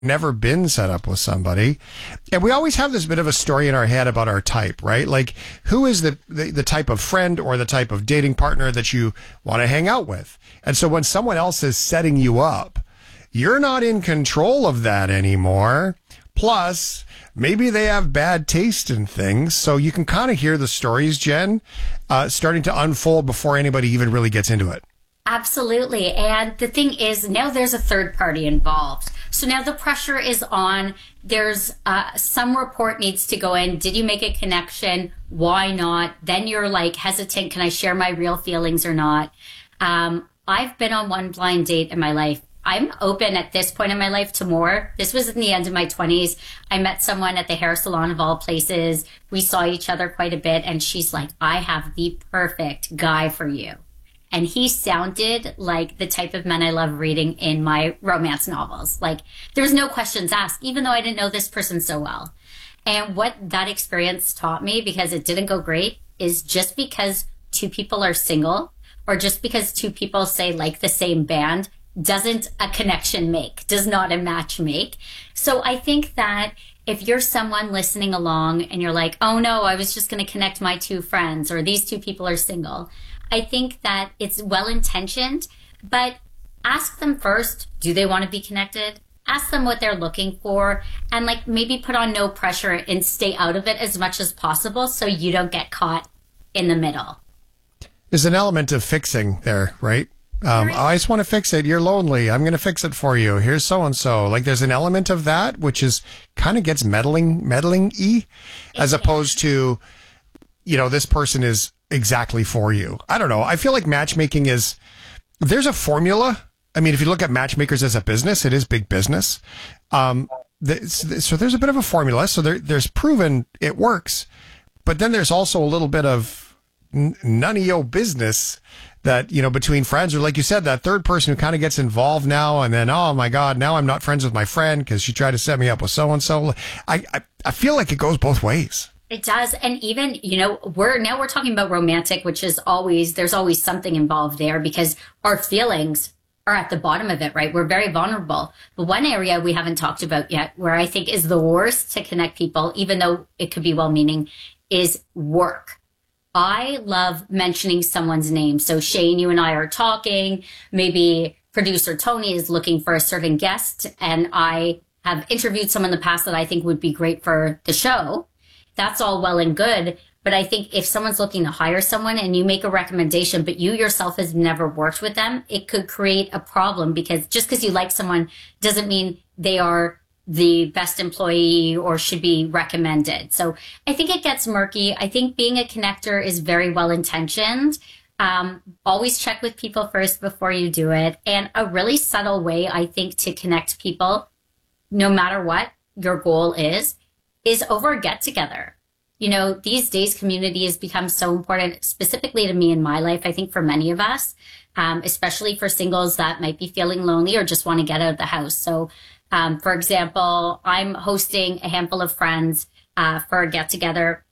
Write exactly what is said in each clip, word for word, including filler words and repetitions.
never been set up with somebody. And we always have this bit of a story in our head about our type, right? Like, who is the, the, the type of friend or the type of dating partner that you want to hang out with? And so when someone else is setting you up, you're not in control of that anymore. Plus, maybe they have bad taste in things. So you can kind of hear the stories, Jen, uh, starting to unfold before anybody even really gets into it. Absolutely. And the thing is, now there's a third party involved. So now the pressure is on. There's uh, some report needs to go in. Did you make a connection? Why not? Then you're like hesitant. Can I share my real feelings or not? Um, I've been on one blind date in my life. I'm open at this point in my life to more. This was in the end of my twenties. I met someone at the hair salon of all places. We saw each other quite a bit. And she's like, I have the perfect guy for you. And he sounded like the type of men I love reading in my romance novels. Like, there was no questions asked, even though I didn't know this person so well. And what that experience taught me, because it didn't go great, is just because two people are single, or just because two people say like the same band, doesn't a connection make, does not a match make. So I think that if you're someone listening along and you're like, oh no, I was just going to connect my two friends, or these two people are single, I think that it's well-intentioned, but ask them first, do they want to be connected? Ask them what they're looking for, and like maybe put on no pressure and stay out of it as much as possible so you don't get caught in the middle. There's an element of fixing there, right? Um, right. I just want to fix it. You're lonely. I'm going to fix it for you. Here's so-and-so. Like, there's an element of that, which is kind of gets meddling, meddling-y, as opposed to, you know, this person is exactly for you. I don't know. I feel like matchmaking is, there's a formula. I mean, if you look at matchmakers as a business, it is big business. Um, th- so there's a bit of a formula. So there, there's proven it works, but then there's also a little bit of n- none of your business that, you know, between friends, or like you said, that third person who kind of gets involved now, and then, oh my God, now I'm not friends with my friend because she tried to set me up with so-and-so. I, I, I feel like it goes both ways. It does. And even, you know, we're now we're talking about romantic, which is always, there's always something involved there because our feelings are at the bottom of it, right? We're very vulnerable. But one area we haven't talked about yet, where I think is the worst to connect people, even though it could be well-meaning, is work. I love mentioning someone's name. So Shane, you and I are talking, maybe producer Tony is looking for a certain guest, and I have interviewed someone in the past that I think would be great for the show. That's all well and good. But I think if someone's looking to hire someone and you make a recommendation, but you yourself has never worked with them, it could create a problem, because just because you like someone doesn't mean they are the best employee or should be recommended. So I think it gets murky. I think being a connector is very well intentioned. Um, always check with people first before you do it. And a really subtle way, I think, to connect people, no matter what your goal is, is over a get together. You know, these days community has become so important, specifically to me in my life, I think for many of us, um, especially for singles that might be feeling lonely or just want to get out of the house. So, um, for example, I'm hosting a handful of friends uh, for a get together.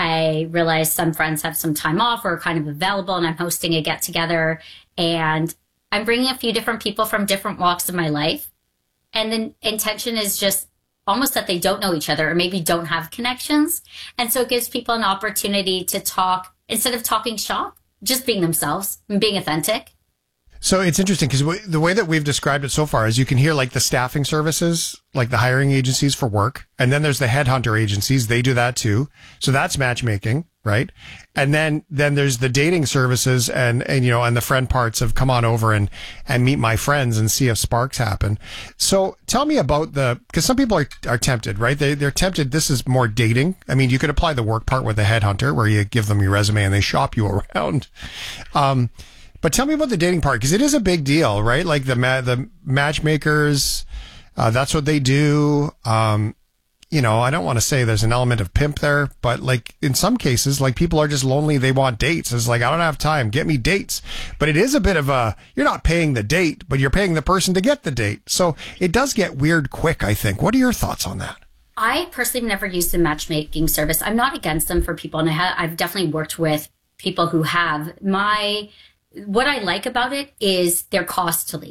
I realize some friends have some time off or are kind of available, and I'm hosting a get together, and I'm bringing a few different people from different walks of my life. And the intention is just almost that they don't know each other or maybe don't have connections. And so it gives people an opportunity to talk instead of talking shop, just being themselves and being authentic. So it's interesting because w- the way that we've described it so far is you can hear like the staffing services, like the hiring agencies for work. And then there's the headhunter agencies. They do that too. So that's matchmaking, right? And then, then there's the dating services and, and, you know, and the friend parts of come on over and, and meet my friends and see if sparks happen. So tell me about the, because some people are, are tempted, right? They, they're tempted. This is more dating. I mean, you could apply the work part with the headhunter where you give them your resume and they shop you around. Um, But tell me about the dating part, because it is a big deal, right? Like the ma- the matchmakers, uh, that's what they do. Um, you know, I don't want to say there's an element of pimp there, but like in some cases, like people are just lonely. They want dates. It's like, I don't have time. Get me dates. But it is a bit of a, you're not paying the date, but you're paying the person to get the date. So it does get weird quick, I think. What are your thoughts on that? I personally have never used the matchmaking service. I'm not against them for people. And I ha- I've definitely worked with people who have. My... What I like about it is they're costly.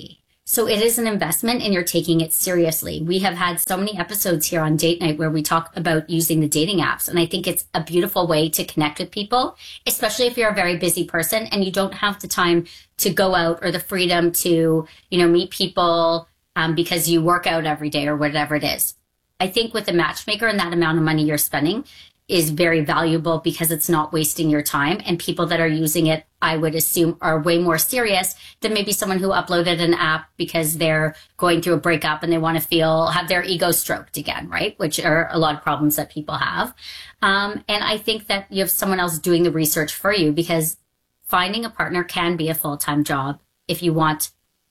So it is an investment and you're taking it seriously. We have had so many episodes here on Date Night where we talk about using the dating apps. And I think it's a beautiful way to connect with people, especially if you're a very busy person and you don't have the time to go out or the freedom to, you know, meet people um, because you work out every day or whatever it is. I think with a matchmaker and that amount of money you're spending is very valuable because it's not wasting your time. And people that are using it, I would assume, are way more serious than maybe someone who uploaded an app because they're going through a breakup and they want to feel, have their ego stroked again, right? Which are a lot of problems that people have. Um, and I think that you have someone else doing the research for you, because finding a partner can be a full-time job if you want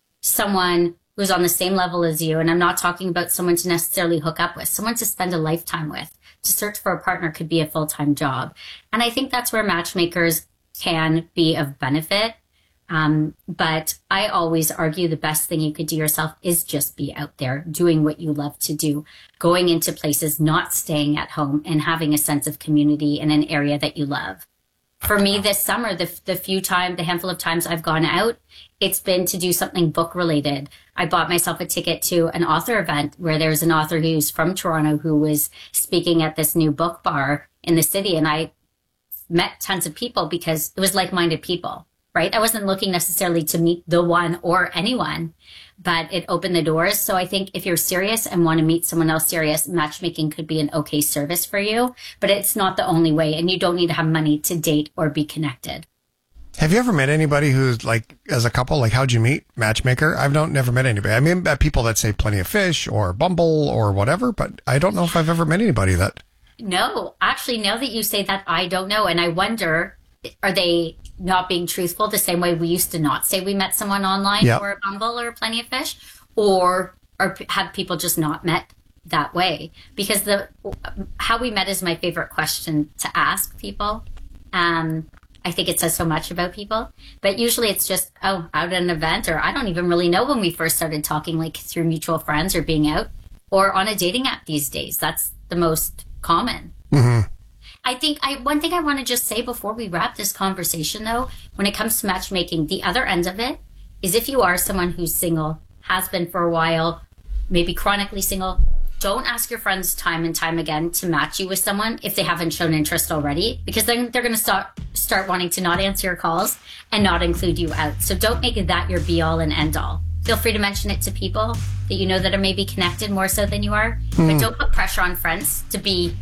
someone who's on the same level as you. And I'm not talking about someone to necessarily hook up with, someone to spend a lifetime with. To search for a partner could be a full-time job. And I think that's where matchmakers can be of benefit. Um, but I always argue the best thing you could do yourself is just be out there doing what you love to do, going into places, not staying at home, and having a sense of community in an area that you love. For me this summer, the, the few times, the handful of times I've gone out, it's been to do something book related. I bought myself a ticket to an author event where there's an author who's from Toronto who was speaking at this new book bar in the city. And I met tons of people because it was like-minded people, right? I wasn't looking necessarily to meet the one or anyone, but it opened the doors. So I think if you're serious and want to meet someone else serious, matchmaking could be an okay service for you, but it's not the only way. And you don't need to have money to date or be connected. Have you ever met anybody who's like, as a couple, like how'd you meet? Matchmaker? I've don't never met anybody. I mean, met people that say Plenty of Fish or Bumble or whatever, but I don't know if I've ever met anybody that. No, actually, now that you say that, I don't know. And I wonder, are they not being truthful the same way we used to not say we met someone online yep. or Bumble or Plenty of Fish? Or, or have people just not met that way? Because the how we met is my favorite question to ask people. Um, I think it says so much about people, but usually it's just, oh, out at an event, or I don't even really know when we first started talking, like through mutual friends or being out or on a dating app these days. That's the most common. Mm-hmm. I think I, one thing I want to just say before we wrap this conversation though, when it comes to matchmaking, the other end of it is if you are someone who's single, has been for a while, maybe chronically single, don't ask your friends time and time again to match you with someone if they haven't shown interest already, because then they're going to start start wanting to not answer your calls and not include you out. So don't make it that your be all and end all. Feel free to mention it to people that you know that are maybe connected more so than you are, mm. but don't put pressure on friends to be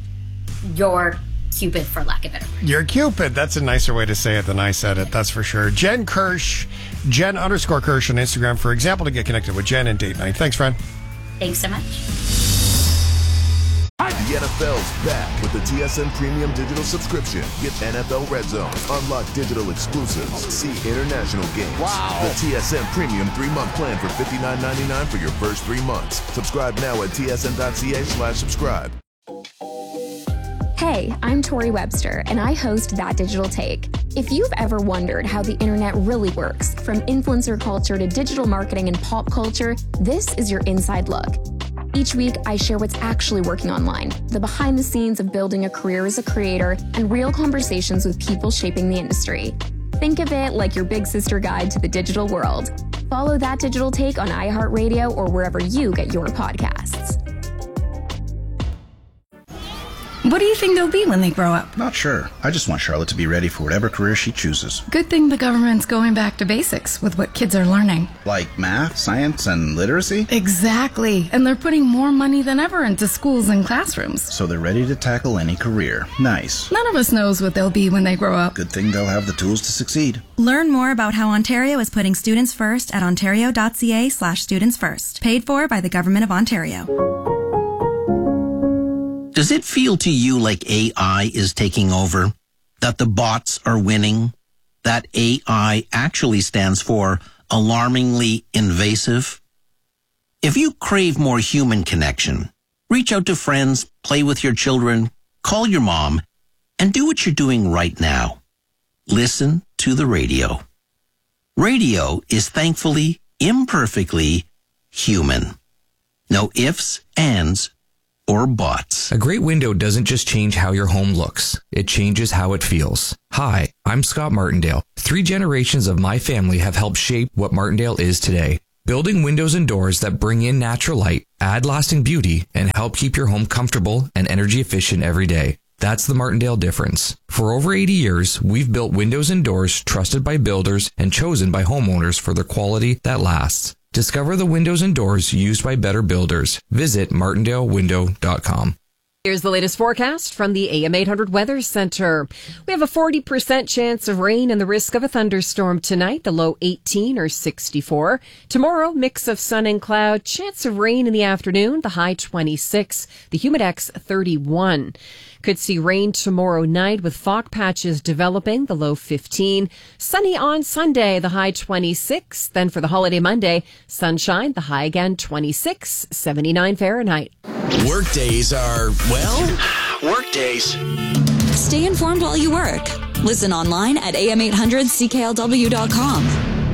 your Cupid, for lack of it. Your Cupid. That's a nicer way to say it than I said it. That's for sure. Jen Kirsch, Jen underscore Kirsch on Instagram, for example, to get connected with Jen and Date Night. Thanks, friend. Thanks so much. The N F L's back with the T S N Premium Digital Subscription. Get N F L Red Zone, unlock digital exclusives, see international games. Wow. The T S N Premium three-month plan for fifty-nine ninety-nine for your first three months. Subscribe now at tsn.ca slash subscribe. Hey, I'm Tori Webster, and I host That Digital Take. If you've ever wondered how the internet really works, from influencer culture to digital marketing and pop culture, this is your inside look. Each week, I share what's actually working online, the behind the scenes of building a career as a creator, and real conversations with people shaping the industry. Think of it like your big sister guide to the digital world. Follow That Digital Take on iHeartRadio or wherever you get your podcasts. What do you think they'll be when they grow up? Not sure. I just want Charlotte to be ready for whatever career she chooses. Good thing the government's going back to basics with what kids are learning. Like math, science, and literacy? Exactly. And they're putting more money than ever into schools and classrooms. So they're ready to tackle any career. Nice. None of us knows what they'll be when they grow up. Good thing they'll have the tools to succeed. Learn more about how Ontario is putting students first at ontario.ca slash students first. Paid for by the Government of Ontario. Does it feel to you like A I is taking over? That the bots are winning? That A I actually stands for alarmingly invasive? If you crave more human connection, reach out to friends, play with your children, call your mom, and do what you're doing right now. Listen to the radio. Radio is thankfully, imperfectly human. No ifs, ands, or bots. A great window doesn't just change how your home looks. It changes how it feels. Hi, I'm Scott Martindale. Three generations of my family have helped shape what Martindale is today. Building windows and doors that bring in natural light, add lasting beauty, and help keep your home comfortable and energy efficient every day. That's the Martindale difference. For over eighty years, we've built windows and doors trusted by builders and chosen by homeowners for their quality that lasts. Discover the windows and doors used by better builders. Visit martindale window dot com. Here's the latest forecast from the A M eight hundred Weather Center. We have a forty percent chance of rain and the risk of a thunderstorm tonight, the low eighteen or sixty-four. Tomorrow, mix of sun and cloud, chance of rain in the afternoon, the high twenty-six, the humidex thirty-one. Could see rain tomorrow night with fog patches developing, the low fifteen. Sunny on Sunday, the high twenty-six. Then for the holiday Monday, sunshine, the high again twenty-six, seventy-nine Fahrenheit. Workdays are, well, workdays. Stay informed while you work. Listen online at A M eight hundred C K L W dot com.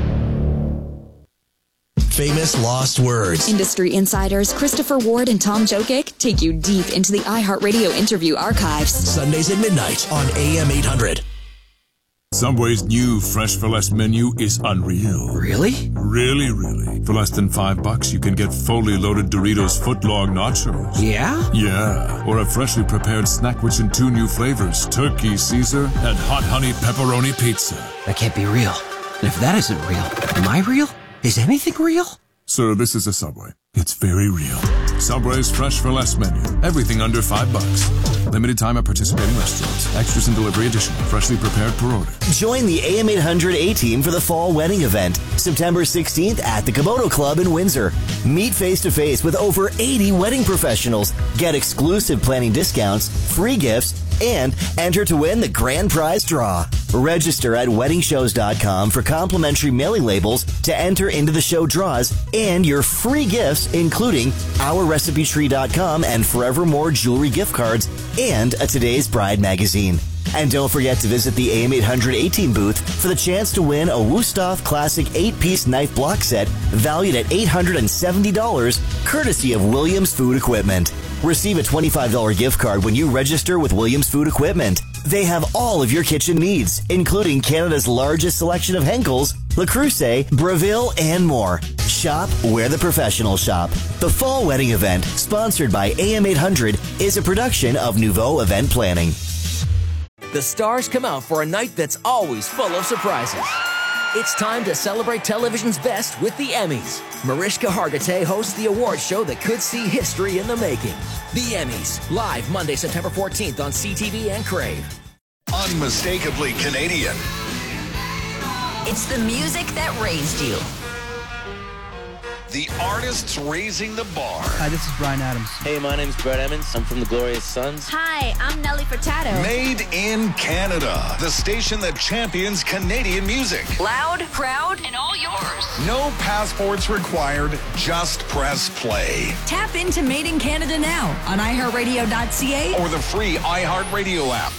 Famous lost words. Industry insiders Christopher Ward and Tom Jokic take you deep into the iHeartRadio interview archives. Sundays at midnight on A M eight hundred. Subway's new Fresh for Less menu is unreal. Really? Really, really. For less than five bucks, you can get fully loaded Doritos footlong nachos. Yeah? Yeah. Or a freshly prepared snackwich in two new flavors, Turkey Caesar and Hot Honey Pepperoni Pizza. That can't be real. And if that isn't real, am I real? Is anything real? Sir, this is a Subway. It's very real. Subway's Fresh for Less menu. Everything under five bucks. Limited time at participating restaurants. Extras and delivery additional. Freshly prepared per order. Join the A M eight hundred A-Team for the Fall Wedding Event, September sixteenth at the Komodo Club in Windsor. Meet face-to-face with over eighty wedding professionals. Get exclusive planning discounts, free gifts, and enter to win the grand prize draw. Register at wedding shows dot com for complimentary mailing labels to enter into the show draws and your free gifts, including our recipe tree dot com and Forevermore jewelry gift cards and a Today's Bride magazine. And don't forget to visit the A M eight hundred A-Team booth for the chance to win a Wusthof Classic eight-piece knife block set valued at eight hundred seventy dollars, courtesy of Williams Food Equipment. Receive a twenty-five dollars gift card when you register with Williams Food Equipment. They have all of your kitchen needs, including Canada's largest selection of Henkels, Le Creuset, Breville, and more. Shop where the professionals shop. The Fall Wedding Event, sponsored by A M eight hundred, is a production of Nouveau Event Planning. The stars come out for a night that's always full of surprises. It's time to celebrate television's best with the Emmys. Mariska Hargitay hosts the award show that could see history in the making. The Emmys, live Monday, September fourteenth on C T V and Crave. Unmistakably Canadian. It's the music that raised you. The artists raising the bar. Hi, this is Bryan Adams. Hey, my name's Brett Emmons. I'm from the Glorious Sons. Hi, I'm Nelly Furtado. Made in Canada. The station that champions Canadian music. Loud, proud, and all yours. No passports required. Just press play. Tap into Made in Canada now on i heart radio dot c a or the free iHeartRadio app.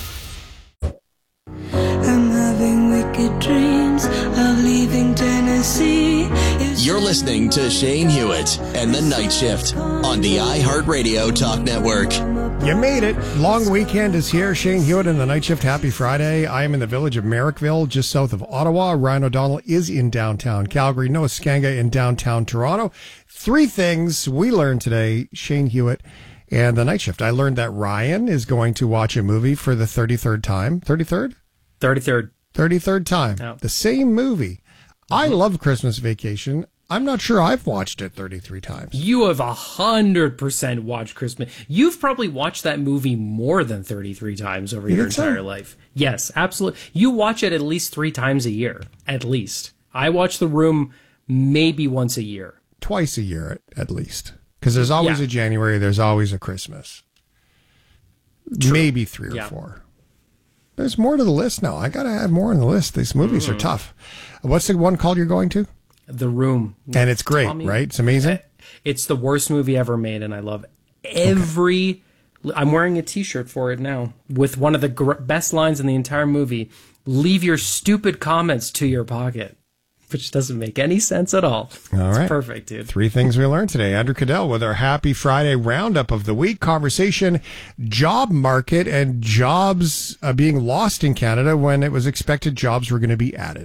I'm having wicked dreams of leaving Tennessee. You're listening to Shane Hewitt and The Night Shift on the iHeartRadio Talk Network. You made it. Long weekend is here. Shane Hewitt and The Night Shift. Happy Friday. I am in the village of Merrickville, just south of Ottawa. Ryan O'Donnell is in downtown Calgary. Noah Skanga in downtown Toronto. Three things we learned today, Shane Hewitt and The Night Shift. I learned that Ryan is going to watch a movie for the thirty-third time. thirty-third? thirty-third. thirty-third time. Yeah. The same movie. Mm-hmm. I love Christmas Vacation. I'm not sure I've watched it thirty-three times. You have one hundred percent watched Christmas. You've probably watched that movie more than thirty-three times over You your think so? entire life. Yes, absolutely. You watch it at least three times a year, at least. I watch The Room maybe once a year. Twice a year, at, at least. Because there's always Yeah. a January, there's always a Christmas. True. Maybe three or Yeah. four. There's more to the list now. I got to add more on the list. These movies Mm. are tough. What's the one called you're going to? The Room. And it's great, Tommy. right? It's amazing. It's the worst movie ever made, and I love every... Okay. I'm wearing a T-shirt for it now, with one of the gr- best lines in the entire movie. Leave your stupid comments to your pocket. Which doesn't make any sense at all. All it's right. perfect, dude. Three things we learned today. Andrew Cadell with our Happy Friday roundup of the week. Conversation, job market, and jobs uh, being lost in Canada when it was expected jobs were going to be added.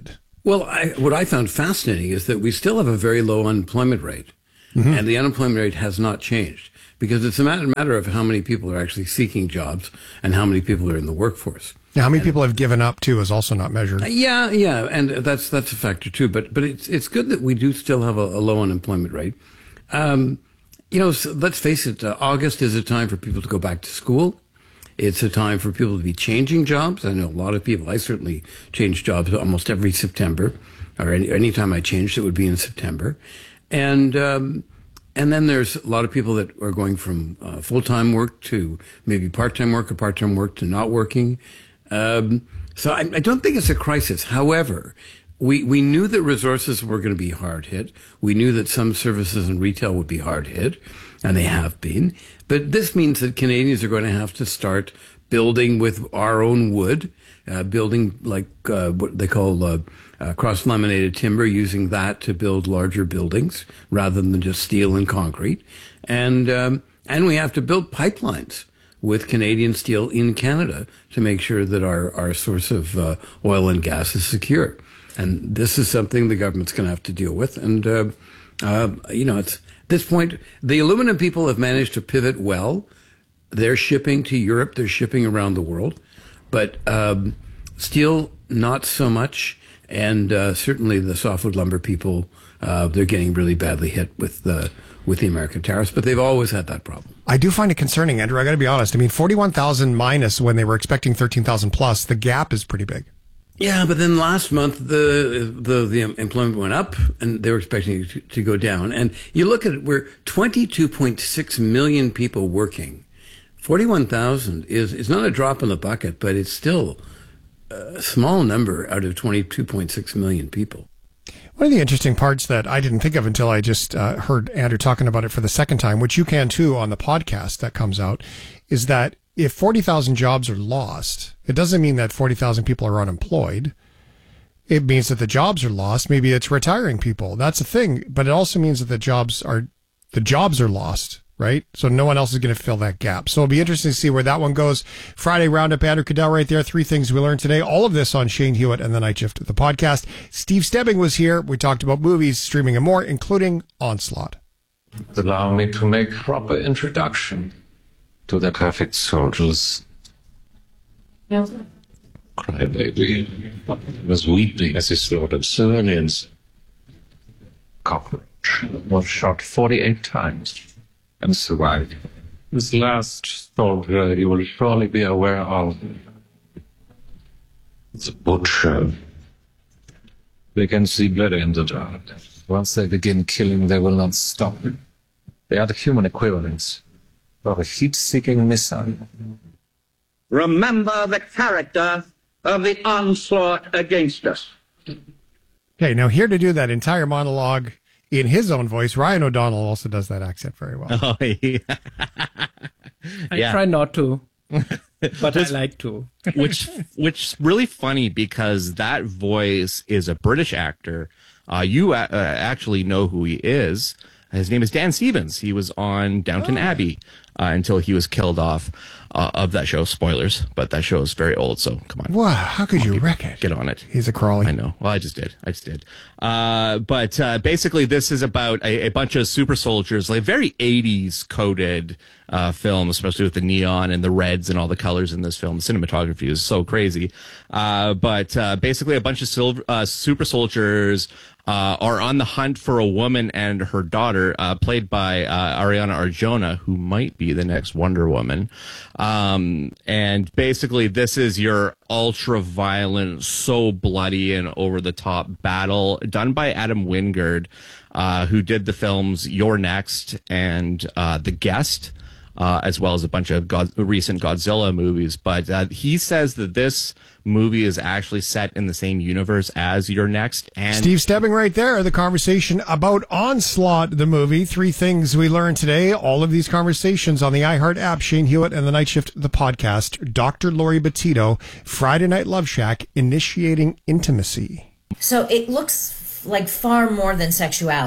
Well, I, what I found fascinating is that we still have a very low unemployment rate, mm-hmm. and the unemployment rate has not changed because it's a matter, matter of how many people are actually seeking jobs and how many people are in the workforce. Now, how many and, people have given up too is also not measured. Uh, yeah, yeah, and that's that's a factor too. But but it's it's good that we do still have a, a low unemployment rate. Um, you know, so let's face it. Uh, August is a time for people to go back to school. It's a time for people to be changing jobs. I know a lot of people. I certainly change jobs almost every September, or any, any time I changed, it would be in September. And um, and then there's a lot of people that are going from uh, full-time work to maybe part-time work or part-time work to not working. Um, so I, I don't think it's a crisis. However, we, we knew that resources were going to be hard hit. We knew that some services and retail would be hard hit, and they have been. But this means that Canadians are going to have to start building with our own wood, uh, building like uh, what they call uh, uh, cross-laminated timber, using that to build larger buildings rather than just steel and concrete. And um, and we have to build pipelines with Canadian steel in Canada to make sure that our, our source of uh, oil and gas is secure. And this is something the government's going to have to deal with. And, uh, uh, you know, it's at this point, the aluminum people have managed to pivot well. They're shipping to Europe. They're shipping around the world. But um, steel, not so much. And uh, certainly the softwood lumber people, uh, they're getting really badly hit with the with the American tariffs. But they've always had that problem. I do find it concerning, Andrew. I got to be honest. I mean, forty-one thousand minus when they were expecting thirteen thousand plus. The gap is pretty big. Yeah, but then last month the the the employment went up, and they were expecting it to, to go down. And you look at it, we're twenty-two point six million people working. forty-one thousand is is not a drop in the bucket, but it's still a small number out of twenty-two point six million people. One of the interesting parts that I didn't think of until I just uh, heard Andrew talking about it for the second time, which you can too on the podcast that comes out, is that if forty thousand jobs are lost, it doesn't mean that forty thousand people are unemployed. It means that the jobs are lost. Maybe it's retiring people. That's a thing. But it also means that the jobs are, the jobs are lost, right? So no one else is going to fill that gap. So it'll be interesting to see where that one goes. Friday Roundup, Andrew Cadell right there. Three things we learned today. All of this on Shane Hewitt and the Night Shift, the podcast. Steve Stebbing was here. We talked about movies, streaming, and more, including Onslaught. Allow me to make proper introduction to the perfect soldiers. Yes. Crybaby was weeping as he slaughtered civilians. Cockroach was shot forty-eight times and survived. This last soldier you will surely be aware of. The butcher. They can see better in the dark. Once they begin killing, they will not stop. They are the human equivalents of a heat-seeking missile. Remember the character of the onslaught against us. Okay, now here to do that entire monologue in his own voice, Ryan O'Donnell also does that accent very well. Oh, yeah. I yeah. try not to, but I like to. which, which really funny because that voice is a British actor. Uh, you uh, actually know who he is. His name is Dan Stevens. He was on Downton oh. Abbey uh, until he was killed off uh, of that show. Spoilers, but that show is very old, so come on. Wow, how could you wreck it? Get on it. He's a crawly. I know. Well, I just did. I just did. Uh, but uh, basically, this is about a, a bunch of super soldiers, like very eighties coded uh, film, especially with the neon and the reds and all the colors in this film. The cinematography is so crazy. Uh, but uh, basically, a bunch of silver, uh, super soldiers Uh, are on the hunt for a woman and her daughter, uh, played by uh, Ariana Arjona, who might be the next Wonder Woman. Um, and basically, this is your ultra-violent, so bloody and over-the-top battle done by Adam Wingard, uh, who did the films You're Next and uh, The Guest, uh, as well as a bunch of God- recent Godzilla movies. But uh, he says that this movie is actually set in the same universe as You're Next. And Steve Stebbing right there, the conversation about Onslaught, the movie. Three things we learned today. All of these conversations on the iHeart app. Shane Hewitt and the Night Shift, the podcast. Doctor Lori Bettito, Friday Night Love Shack, initiating intimacy. So it looks like far more than sexuality.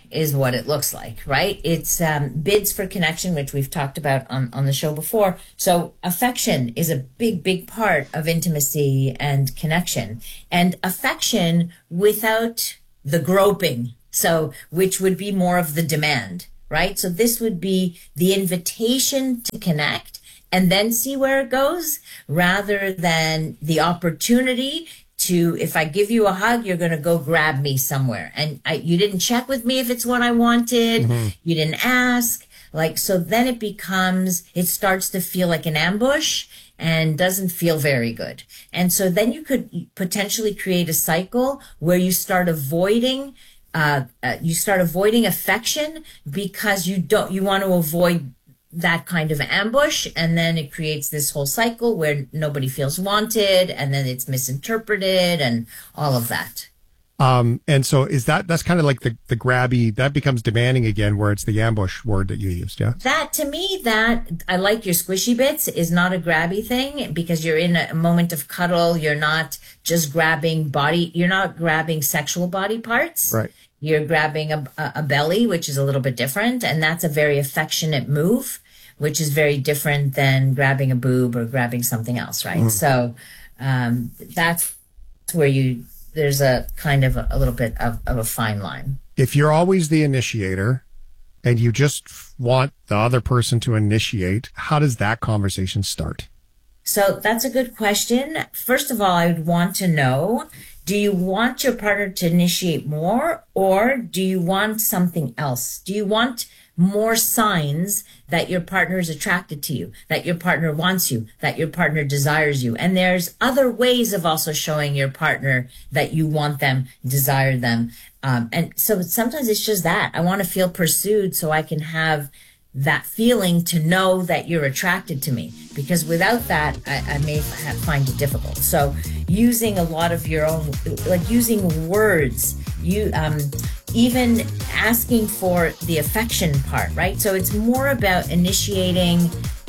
is what it looks like, right? It's um, bids for connection, which we've talked about on, on the show before. So affection is a big, big part of intimacy and connection. And affection without the groping, so which would be more of the demand, right? So this would be the invitation to connect and then see where it goes, rather than the opportunity to, if I give you a hug, you're going to go grab me somewhere. And I, you didn't check with me if it's what I wanted. Mm-hmm. You didn't ask. Like, so then it becomes, it starts to feel like an ambush and doesn't feel very good. And so then you could potentially create a cycle where you start avoiding, uh, uh you start avoiding affection because you don't, you want to avoid that kind of ambush, and then it creates this whole cycle where nobody feels wanted, and then it's misinterpreted and all of that. Um, and so is that, that's kind of like the, the grabby, that becomes demanding again, where it's the ambush word that you used, yeah? That, to me, that, I like your squishy bits, is not a grabby thing, because you're in a moment of cuddle, you're not just grabbing body, you're not grabbing sexual body parts. Right. You're grabbing a, a belly, which is a little bit different, and that's a very affectionate move, which is very different than grabbing a boob or grabbing something else, right? Mm. So um, that's where you, there's a kind of a, a little bit of, of a fine line. If you're always the initiator and you just want the other person to initiate, how does that conversation start? So that's a good question. First of all, I would want to know, do you want your partner to initiate more, or do you want something else? Do you want more signs that your partner is attracted to you, that your partner wants you, that your partner desires you? And there's other ways of also showing your partner that you want them, desire them. Um, and so sometimes it's just that. I want to feel pursued so I can have that feeling to know that you're attracted to me, because without that, I, I may have, find it difficult. So using a lot of your own, like using words, you, um, even asking for the affection part, right? So it's more about initiating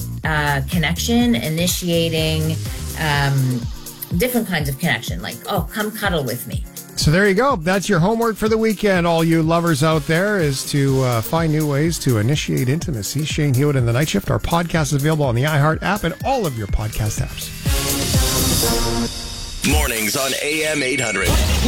uh, connection, initiating um, different kinds of connection, like, oh, come cuddle with me. So there you go. That's your homework for the weekend, all you lovers out there, is to uh, find new ways to initiate intimacy. Shane Hewitt in the Night Shift. Our podcast is available on the iHeart app and all of your podcast apps. Mornings on A M eight hundred.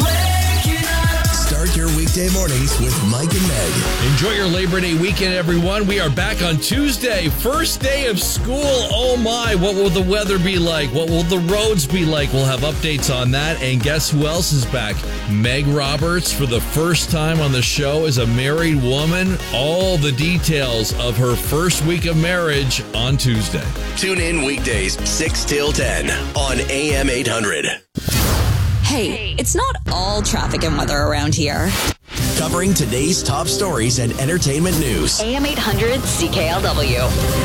Start your weekday mornings with Mike and Meg. Enjoy your Labor Day weekend, everyone. We are back on Tuesday, first day of school. Oh my, what will the weather be like? What will the roads be like? We'll have updates on that. And guess who else is back? Meg Roberts, for the first time on the show as a married woman. All the details of her first week of marriage on Tuesday. Tune in weekdays, six till ten on A M eight hundred. Hey, it's not all traffic and weather around here. Covering today's top stories and entertainment news. A M eight hundred C K L W.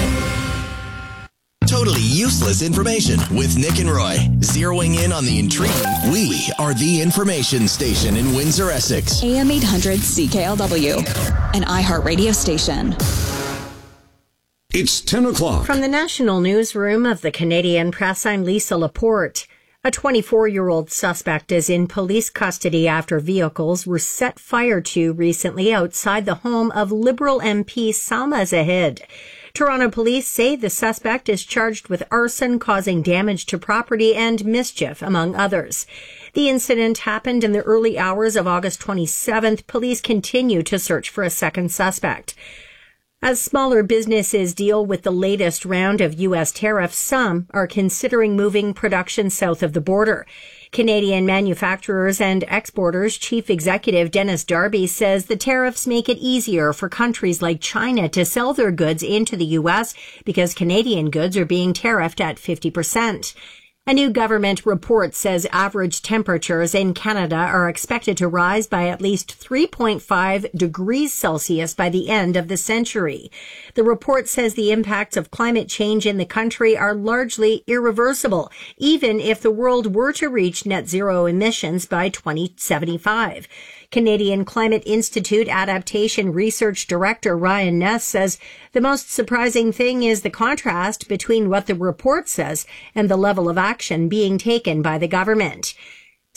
Totally useless information with Nick and Roy. Zeroing in on the intriguing. We are the information station in Windsor, Essex. A M eight hundred C K L W, an iHeart radio station. It's ten o'clock. From the National Newsroom of the Canadian Press, I'm Lisa Laporte. A twenty-four-year-old suspect is in police custody after vehicles were set fire to recently outside the home of Liberal M P Salma Zahid. Toronto police say the suspect is charged with arson, causing damage to property, and mischief, among others. The incident happened in the early hours of August twenty-seventh. Police continue to search for a second suspect. As smaller businesses deal with the latest round of U S tariffs, some are considering moving production south of the border. Canadian Manufacturers and Exporters Chief Executive Dennis Darby says the tariffs make it easier for countries like China to sell their goods into the U S because Canadian goods are being tariffed at fifty percent. A new government report says average temperatures in Canada are expected to rise by at least three point five degrees Celsius by the end of the century. The report says the impacts of climate change in the country are largely irreversible, even if the world were to reach net zero emissions by twenty seventy-five. Canadian Climate Institute Adaptation Research Director Ryan Ness says the most surprising thing is the contrast between what the report says and the level of action being taken by the government.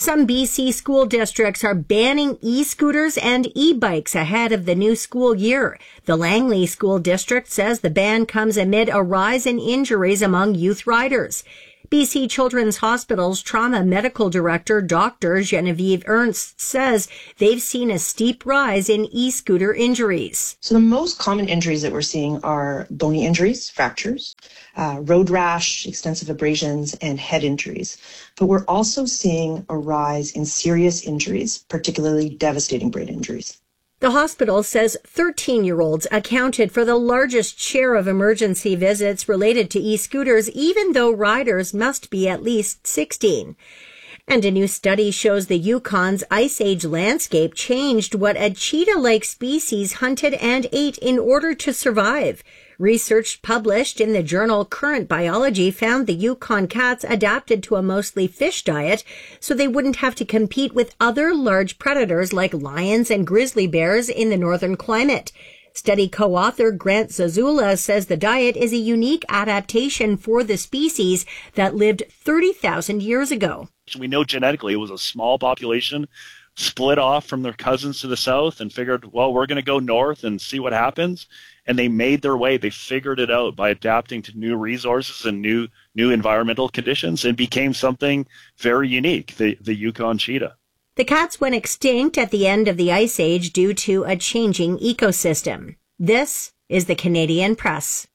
Some B C school districts are banning e-scooters and e-bikes ahead of the new school year. The Langley School District says the ban comes amid a rise in injuries among youth riders. B C Children's Hospital's trauma medical director, Doctor Genevieve Ernst, says they've seen a steep rise in e-scooter injuries. So the most common injuries that we're seeing are bony injuries, fractures, uh, road rash, extensive abrasions, and head injuries. But we're also seeing a rise in serious injuries, particularly devastating brain injuries. The hospital says thirteen-year-olds accounted for the largest share of emergency visits related to e-scooters, even though riders must be at least sixteen. And a new study shows the Yukon's Ice Age landscape changed what a cheetah-like species hunted and ate in order to survive. Research published in the journal Current Biology found the Yukon cats adapted to a mostly fish diet so they wouldn't have to compete with other large predators like lions and grizzly bears in the northern climate. Study co-author Grant Zazula says the diet is a unique adaptation for the species that lived thirty thousand years ago. We know genetically it was a small population split off from their cousins to the south and figured, well, we're going to go north and see what happens. And they made their way. They figured it out by adapting to new resources and new new environmental conditions and became something very unique, the, the Yukon cheetah. The cats went extinct at the end of the Ice Age due to a changing ecosystem. This is the Canadian Press.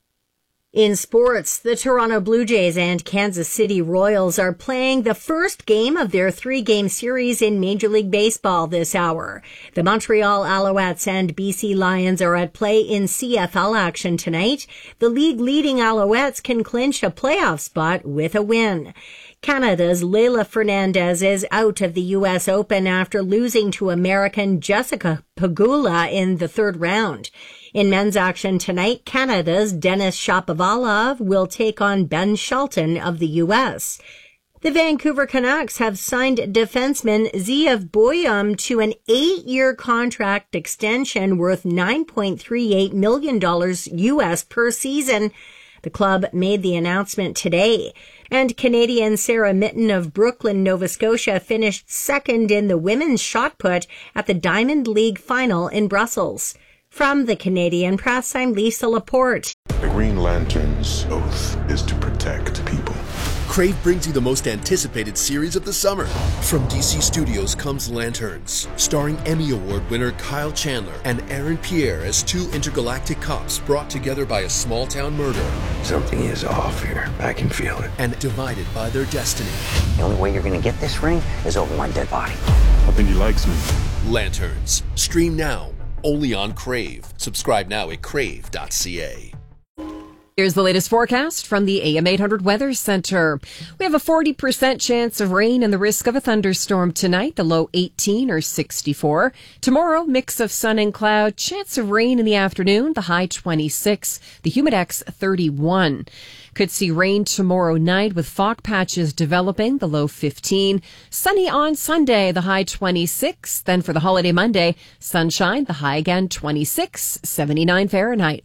In sports, the Toronto Blue Jays and Kansas City Royals are playing the first game of their three-game series in Major League Baseball this hour. The Montreal Alouettes and B C Lions are at play in C F L action tonight. The league-leading Alouettes can clinch a playoff spot with a win. Canada's Leila Fernandez is out of the U S Open after losing to American Jessica Pegula in the third round. In men's action tonight, Canada's Denis Shapovalov will take on Ben Shelton of the U S. The Vancouver Canucks have signed defenseman Zeev Boyum to an eight-year contract extension worth nine point three eight million dollars U S per season. The club made the announcement today. And Canadian Sarah Mitten of Brooklyn, Nova Scotia finished second in the women's shot put at the Diamond League final in Brussels. From the Canadian Press, I'm Lisa Laporte. The Green Lantern's oath is to protect people. Crave brings you the most anticipated series of the summer. From D C Studios comes Lanterns, starring Emmy Award winner Kyle Chandler and Aaron Pierre as two intergalactic cops brought together by a small-town murder. Something is off here. I can feel it. And divided by their destiny. The only way you're going to get this ring is over my dead body. I think he likes me. Lanterns. Stream now. Only on Crave. Subscribe now at crave dot c a. Here's the latest forecast from the A M eight hundred Weather Center. We have a forty percent chance of rain and the risk of a thunderstorm tonight, the low eighteen or sixty-four. Tomorrow, mix of sun and cloud, chance of rain in the afternoon, the high twenty-six, the humidex thirty-one. Could see rain tomorrow night with fog patches developing, the low fifteen. Sunny on Sunday, the high twenty-six. Then for the holiday Monday, sunshine, the high again twenty-six, seventy-nine Fahrenheit.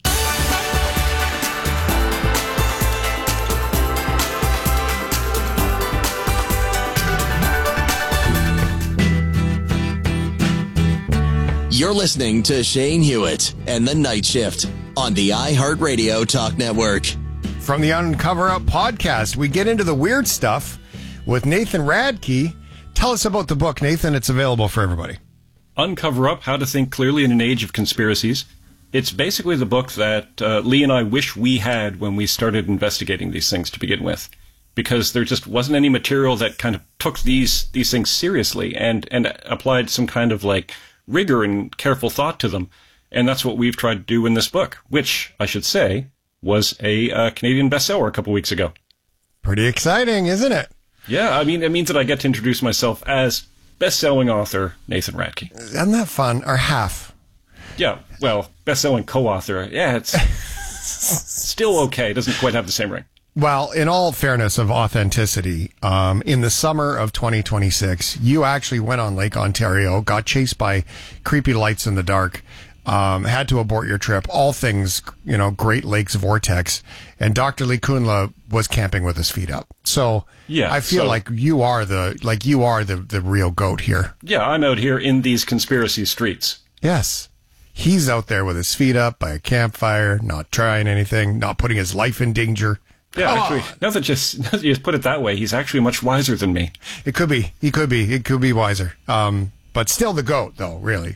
You're listening to Shane Hewitt and the Night Shift on the iHeartRadio Talk Network. From the Uncover Up podcast, we get into the weird stuff with Nathan Radke. Tell us about the book, Nathan. It's available for everybody. Uncover Up, How to Think Clearly in an Age of Conspiracies. It's basically the book that uh, Lee and I wish we had when we started investigating these things to begin with, because there just wasn't any material that kind of took these these things seriously and, and applied some kind of like rigor and careful thought to them. And that's what we've tried to do in this book, which, I should say, was a uh, Canadian bestseller a couple weeks ago. Pretty exciting, isn't it? Yeah, I mean, it means that I get to introduce myself as best-selling author Nathan Radke. Isn't that fun? Or half. Yeah, well, best-selling co-author. Yeah, it's still okay. It doesn't quite have the same ring. Well, in all fairness of authenticity, um, in the summer of twenty twenty-six, you actually went on Lake Ontario, got chased by creepy lights in the dark, um, had to abort your trip. All things, you know, Great Lakes vortex. And Doctor Lee Kunla was camping with his feet up. So Yeah, I feel so- like you are the like you are the, the real goat here. Yeah, I'm out here in these conspiracy streets. Yes. He's out there with his feet up by a campfire, not trying anything, not putting his life in danger. Yeah, Come actually, on. now that, just, now that you just put it that way, he's actually much wiser than me. It could be. He could be. It could be wiser. Um, but still the GOAT, though, really.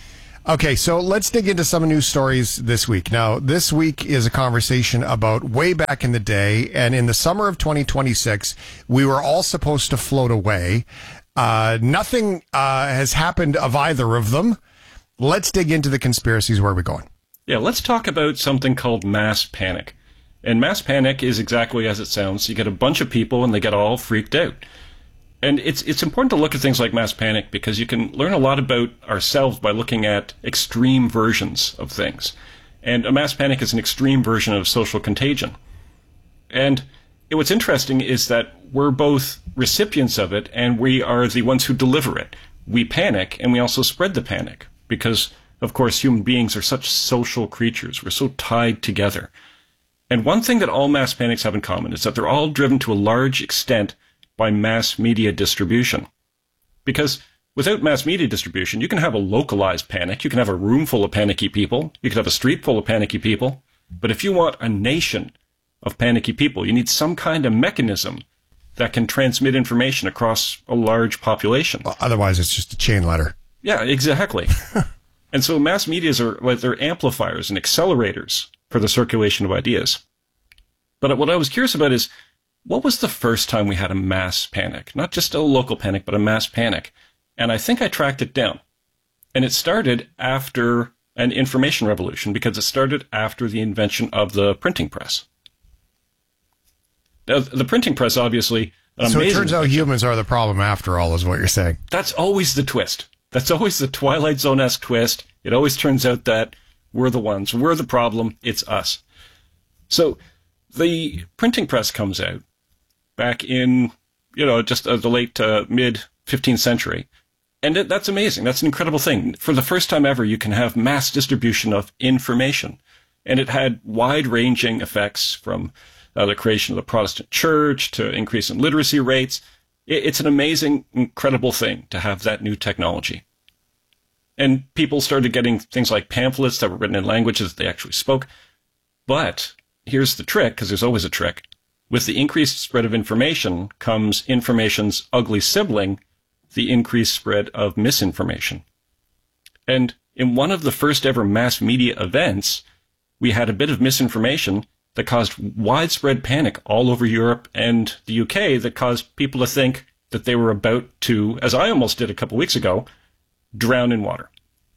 Okay, so let's dig into some news stories this week. Now, this week is a conversation about way back in the day, and in the summer of twenty twenty-six, we were all supposed to float away. Uh, nothing uh, has happened of either of them. Let's dig into the conspiracies. Where are we going? Yeah, let's talk about something called mass panic. And mass panic is exactly as it sounds. You get a bunch of people and they get all freaked out. And it's it's important to look at things like mass panic because you can learn a lot about ourselves by looking at extreme versions of things. And a mass panic is an extreme version of social contagion. And what's interesting is that we're both recipients of it and we are the ones who deliver it. We panic and we also spread the panic because, of course, human beings are such social creatures. We're so tied together. And one thing that all mass panics have in common is that they're all driven to a large extent by mass media distribution. Because without mass media distribution, you can have a localized panic. You can have a room full of panicky people. You can have a street full of panicky people. But if you want a nation of panicky people, you need some kind of mechanism that can transmit information across a large population. Well, otherwise, it's just a chain letter. Yeah, exactly. And so mass medias are, well, they're amplifiers and accelerators for the circulation of ideas. But what I was curious about is, what was the first time we had a mass panic? Not just a local panic, but a mass panic. And I think I tracked it down. And it started after an information revolution because it started after the invention of the printing press. Now, the printing press, obviously, an So it amazing turns out humans are the problem after all, is what you're saying. That's always the twist. That's always the Twilight Zone-esque twist. It always turns out that we're the ones. We're the problem. It's us. So the printing press comes out back in, you know, just uh, the late uh, mid-fifteenth century. And it, that's amazing. That's an incredible thing. For the first time ever, you can have mass distribution of information. And it had wide-ranging effects from uh, the creation of the Protestant church to increase in literacy rates. It, it's an amazing, incredible thing to have that new technology. And people started getting things like pamphlets that were written in languages that they actually spoke. But here's the trick, because there's always a trick. With the increased spread of information comes information's ugly sibling, the increased spread of misinformation. And in one of the first ever mass media events, we had a bit of misinformation that caused widespread panic all over Europe and the U K that caused people to think that they were about to, as I almost did a couple weeks ago, drown in water.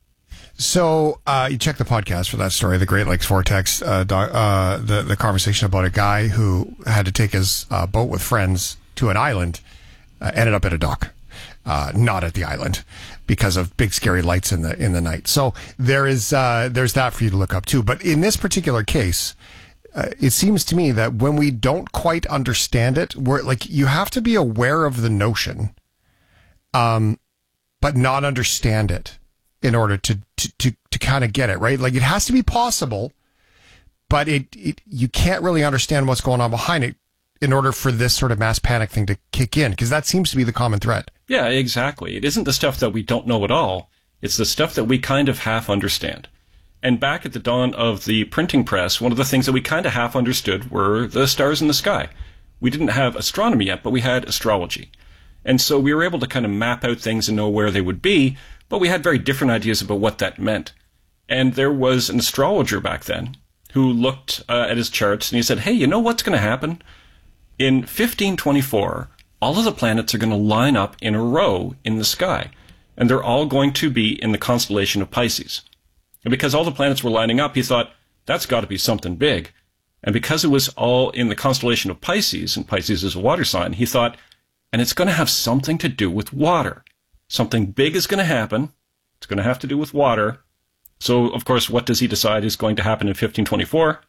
So uh, you check the podcast for that story, the Great Lakes Vortex, uh, do, uh, the the conversation about a guy who had to take his uh, boat with friends to an island, uh, ended up at a dock, uh, not at the island, because of big scary lights in the in the night. So there is uh, there's that for you to look up too. But in this particular case, uh, it seems to me that when we don't quite understand it, we're like you have to be aware of the notion, um, but not understand it in order to, to, to, to kind of get it, right? Like it has to be possible, but it, it, you can't really understand what's going on behind it in order for this sort of mass panic thing to kick in, because that seems to be the common thread. Yeah, exactly. It isn't the stuff that we don't know at all. It's the stuff that we kind of half understand. And back at the dawn of the printing press, one of the things that we kind of half understood were the stars in the sky. We didn't have astronomy yet, but we had astrology. And so we were able to kind of map out things and know where they would be, but we had very different ideas about what that meant. And there was an astrologer back then who looked uh, at his charts and he said, hey, you know what's going to happen? In fifteen twenty-four, all of the planets are going to line up in a row in the sky. And they're all going to be in the constellation of Pisces. And because all the planets were lining up, he thought, that's got to be something big. And because it was all in the constellation of Pisces, and Pisces is a water sign, he thought, and it's going to have something to do with water. Something big is going to happen. It's going to have to do with water. So, of course, what does he decide is going to happen in fifteen twenty-four?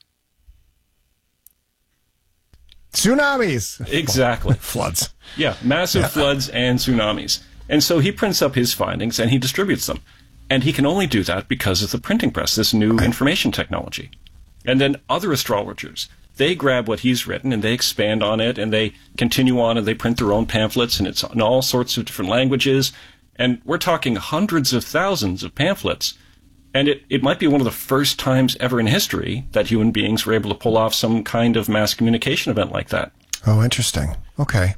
Tsunamis. Exactly. Floods. Yeah, massive Yeah. floods and tsunamis. And so he prints up his findings and he distributes them. And he can only do that because of the printing press, this new information technology. And then other astrologers, they grab what he's written and they expand on it and they continue on and they print their own pamphlets, and it's in all sorts of different languages. And we're talking hundreds of thousands of pamphlets. And it, it might be one of the first times ever in history that human beings were able to pull off some kind of mass communication event like that. Oh, interesting. Okay.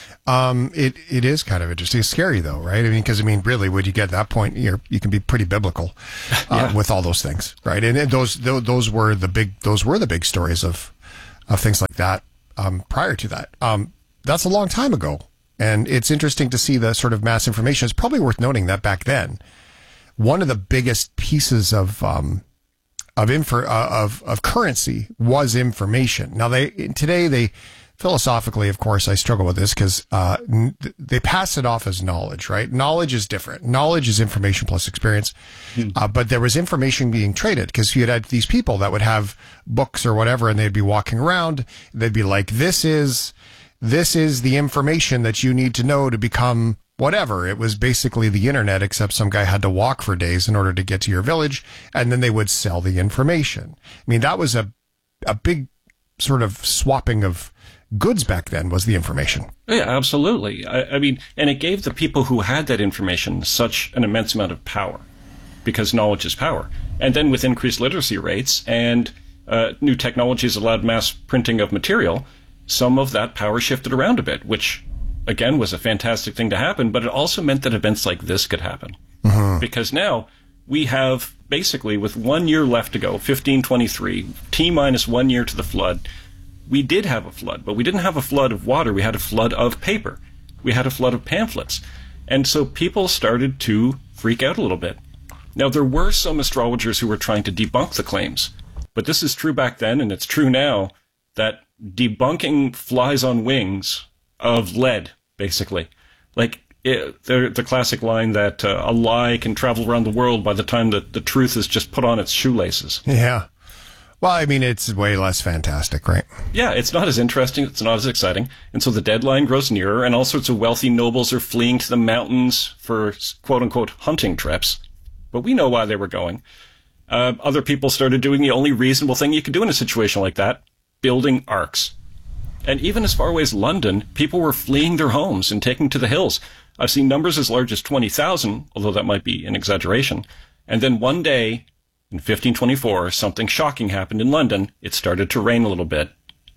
Um, it, it is kind of interesting. It's scary though, right? I mean, because I mean, really, when you get to that point, you're, you can be pretty biblical uh, Yeah. with all those things, right? And, and those, those those were the big those were the big stories of of things like that. Um, prior to that, um, that's a long time ago, and it's interesting to see the sort of mass information. It's probably worth noting that back then, one of the biggest pieces of um, of info uh, of of currency was information. Now they today they. Philosophically, of course, I struggle with this because uh, n- they pass it off as knowledge, right? Knowledge is different. Knowledge is information plus experience. Uh, but there was information being traded because you had these people that would have books or whatever, and they'd be walking around. They'd be like, "This is this is the information that you need to know to become whatever." It was basically the internet, except some guy had to walk for days in order to get to your village, and then they would sell the information. I mean, that was a a big sort of swapping of goods back then, was the information. Yeah, absolutely. I, I mean, and it gave the people who had that information such an immense amount of power, because knowledge is power. And then with increased literacy rates and uh, new technologies allowed mass printing of material, some of that power shifted around a bit, which, again, was a fantastic thing to happen, but it also meant that events like this could happen. Mm-hmm. Because now we have, basically, with one year left to go, fifteen twenty-three, T minus one year to the flood, we did have a flood, but we didn't have a flood of water. We had a flood of paper. We had a flood of pamphlets. And so people started to freak out a little bit. Now, there were some astrologers who were trying to debunk the claims, but this is true back then, and it's true now, that debunking flies on wings of lead, basically. Like it, the, the classic line that uh, a lie can travel around the world by the time that the truth is just put on its shoelaces. Yeah. Well, I mean, it's way less fantastic, right? Yeah, it's not as interesting, it's not as exciting, and so the deadline grows nearer, and all sorts of wealthy nobles are fleeing to the mountains for quote-unquote hunting trips. But we know why they were going. Uh, other people started doing the only reasonable thing you could do in a situation like that, building arks. And even as far away as London, people were fleeing their homes and taking to the hills. I've seen numbers as large as twenty thousand, although that might be an exaggeration. And then one day, in fifteen twenty-four, something shocking happened in London. It started to rain a little bit.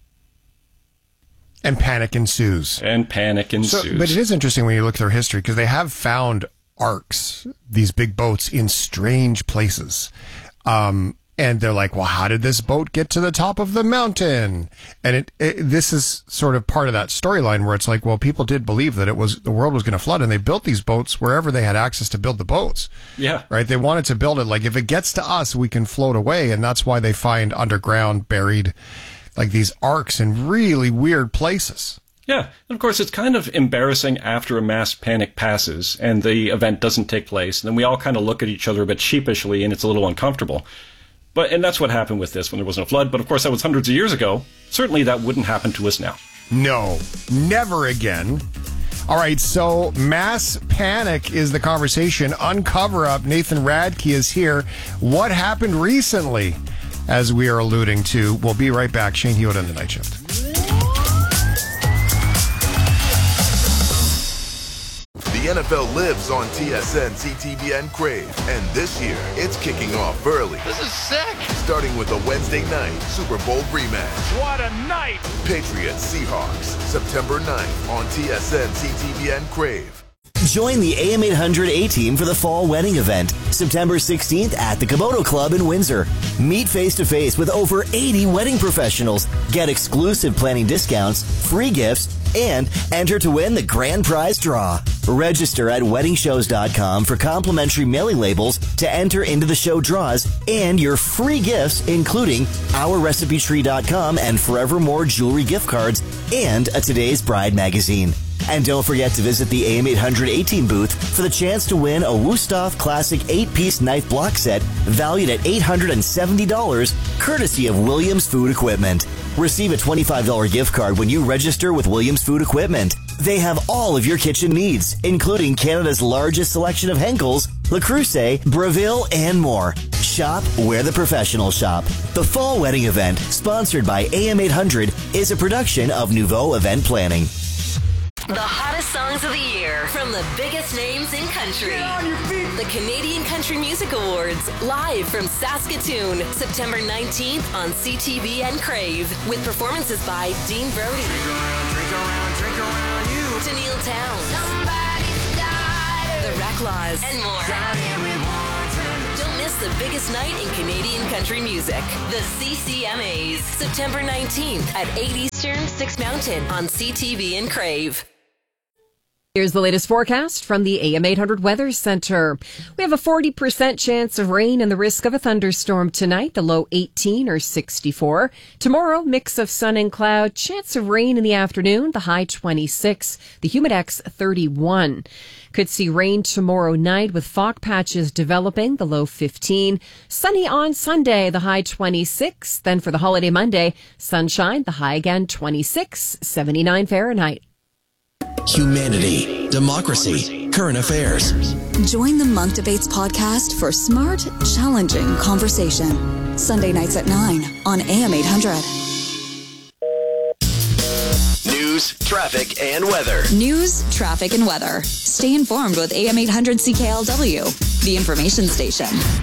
And panic ensues. And panic ensues. So, but it is interesting when you look through history, because they have found arks, these big boats, in strange places. Um, and they're like, well, how did this boat get to the top of the mountain? And it, it this is sort of part of that storyline where it's like, well, people did believe that it was the world was going to flood, and they built these boats wherever they had access to build the boats. Yeah. Right? They wanted to build it like, if it gets to us, we can float away. And that's why they find underground buried, like these arks in really weird places. Yeah. And of course, it's kind of embarrassing after a mass panic passes and the event doesn't take place. And then we all kind of look at each other a bit sheepishly, and it's a little uncomfortable. But, and that's what happened with this when there wasn't a flood. But of course, that was hundreds of years ago. Certainly that wouldn't happen to us now. No, never again. All right, so mass panic is the conversation. Uncover Up. Nathan Radke is here. What happened recently, as we are alluding to? We'll be right back. Shane Hewitt on the Night Shift. The N F L lives on T S N, C T V N, Crave. And this year, it's kicking off early. This is sick! Starting with a Wednesday night Super Bowl rematch. What a night! Patriots Seahawks, September ninth on T S N, C T V N, Crave. Join the A M eight hundred A-Team for the Fall Wedding Event, September sixteenth at the Komodo Club in Windsor. Meet face-to-face with over eighty wedding professionals, get exclusive planning discounts, free gifts, and enter to win the grand prize draw. Register at wedding shows dot com for complimentary mailing labels to enter into the show draws and your free gifts, including our recipe tree dot com and Forevermore jewelry gift cards and a Today's Bride magazine. And don't forget to visit the A M eight hundred A-Team booth for the chance to win a Wusthof Classic eight-piece knife block set valued at eight hundred seventy dollars, courtesy of Williams Food Equipment. Receive a twenty-five dollars gift card when you register with Williams Food Equipment. They have all of your kitchen needs, including Canada's largest selection of Henkels, Le Creuset, Breville, and more. Shop where the professionals shop. The Fall Wedding Event, sponsored by A M eight hundred, is a production of Nouveau Event Planning. The hottest songs of the year from the biggest names in country. Get on your feet. The Canadian Country Music Awards, live from Saskatoon, September nineteenth on C T V and Crave, with performances by Dean Brody, drink around, drink around, drink around you, Tennille Towns, Somebody's Died, The Reclaws, and more. Don't miss the biggest night in Canadian country music. The C C M As, September nineteenth at eight Eastern, six Mountain on C T V and Crave. Here's the latest forecast from the A M eight hundred Weather Center. We have a forty percent chance of rain and the risk of a thunderstorm tonight, the low eighteen or sixty-four. Tomorrow, mix of sun and cloud, chance of rain in the afternoon, the high twenty-six, the humidex thirty-one. Could see rain tomorrow night with fog patches developing, the low fifteen. Sunny on Sunday, the high twenty-six. Then for the holiday Monday, sunshine, the high again twenty-six, seventy-nine Fahrenheit. Humanity, democracy, current affairs. Join the Monk Debates podcast for smart, challenging conversation. Sunday nights at nine on A M eight hundred. News, traffic, and weather. News, traffic, and weather. Stay informed with A M eight hundred C K L W, the information station.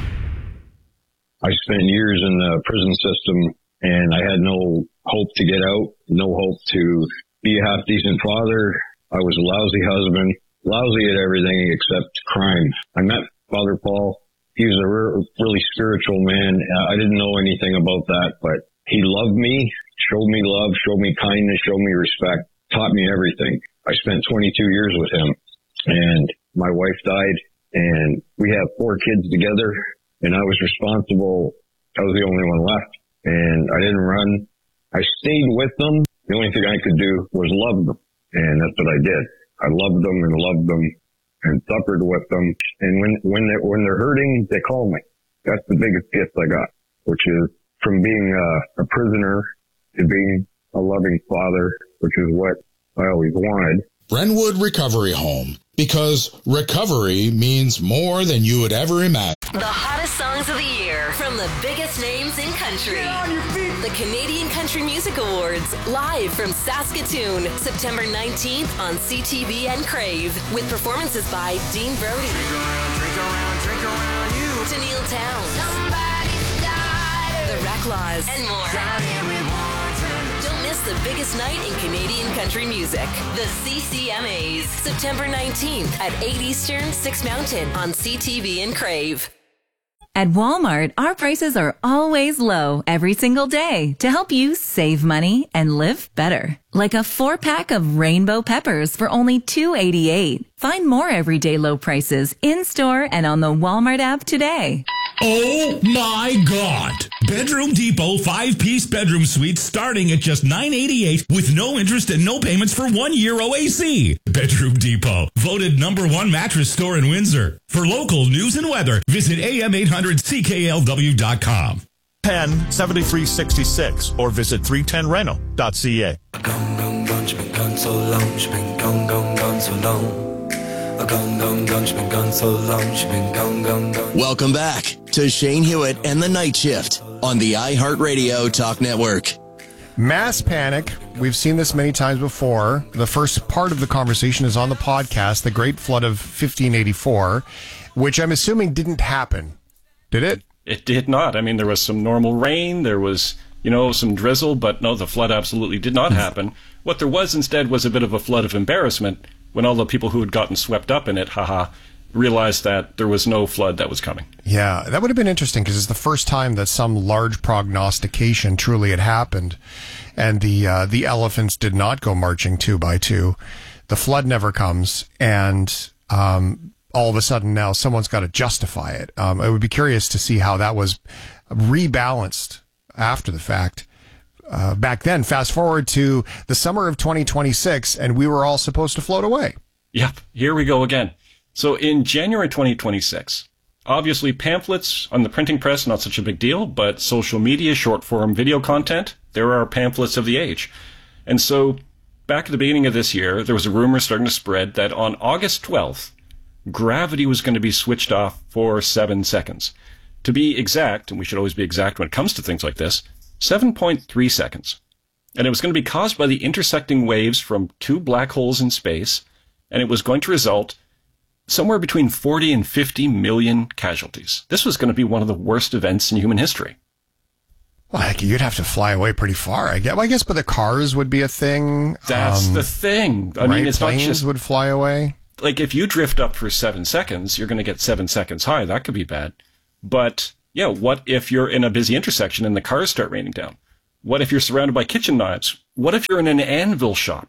I spent years in the prison system, and I had no hope to get out, no hope to be a half-decent father. I was a lousy husband, lousy at everything except crime. I met Father Paul. He was a re- really spiritual man. I didn't know anything about that, but he loved me, showed me love, showed me kindness, showed me respect, taught me everything. I spent twenty-two years with him, and my wife died, and we have four kids together, and I was responsible. I was the only one left, and I didn't run. I stayed with them. The only thing I could do was love them. And that's what I did. I loved them and loved them and suffered with them. And when, when they're, when they're hurting, they call me. That's the biggest gift I got, which is from being a, a prisoner to being a loving father, which is what I always wanted. Brentwood Recovery Home, because recovery means more than you would ever imagine. The hottest songs of the year from the biggest names in country. Get on your feet. The Canadian Country Music Awards, live from Saskatoon, September nineteenth on C T V and Crave, with performances by Dean Brody, drink around, drink around, drink around you, Tennille Towns, Somebody's Died, The Reclaws, and more. Don't miss the biggest night in Canadian country music. The C C M As, September nineteenth at eight Eastern, six Mountain on C T V and Crave. At Walmart, our prices are always low every single day to help you save money and live better. Like a four-pack of rainbow peppers for only two dollars and eighty-eight cents. Find more everyday low prices in-store and on the Walmart app today. Oh my God! Bedroom Depot five-piece bedroom suite starting at just nine dollars and eighty-eight cents with no interest and no payments for one year O A C. Bedroom Depot, voted number one mattress store in Windsor. For local news and weather, visit A M eight hundred C K L W dot com. ten seventy-three sixty-six or visit three ten reno dot c a. Gone, gone, gone, she been gone so long, she been gone, gone, gone so long. Gone, gone, gone, she been gone so long, she been gone, gone, gone. Welcome back to Shane Hewitt and the Night Shift on the iHeartRadio Talk Network. Mass panic. We've seen this many times before. The first part of the conversation is on the podcast, The Great Flood of fifteen eighty-four, which I'm assuming didn't happen. Did it? It did not. I mean, there was some normal rain, there was, you know, some drizzle, but no, the flood absolutely did not happen. What there was instead was a bit of a flood of embarrassment when all the people who had gotten swept up in it, haha, realized that there was no flood that was coming. Yeah, that would have been interesting because it's the first time that some large prognostication truly had happened, and the uh, the elephants did not go marching two by two. The flood never comes, and um, all of a sudden now someone's got to justify it. Um, I would be curious to see how that was rebalanced after the fact. Uh, back then, fast forward to the summer of twenty twenty-six, and we were all supposed to float away. Yep, here we go again. So in January twenty twenty-six, obviously pamphlets on the printing press, not such a big deal, but social media, short-form video content, there are pamphlets of the age. And so back at the beginning of this year, there was a rumor starting to spread that on August twelfth, gravity was going to be switched off for seven seconds. To be exact, and we should always be exact when it comes to things like this, seven point three seconds. And it was going to be caused by the intersecting waves from two black holes in space, and it was going to result somewhere between forty and fifty million casualties. This was going to be one of the worst events in human history. Well, heck, you'd have to fly away pretty far, I guess. Well, I guess, but the cars would be a thing. That's um, the thing. I right? mean, it's Planes not just would fly away. Like, if you drift up for seven seconds, you're going to get seven seconds high. That could be bad. But, yeah, what if you're in a busy intersection and the cars start raining down? What if you're surrounded by kitchen knives? What if you're in an anvil shop?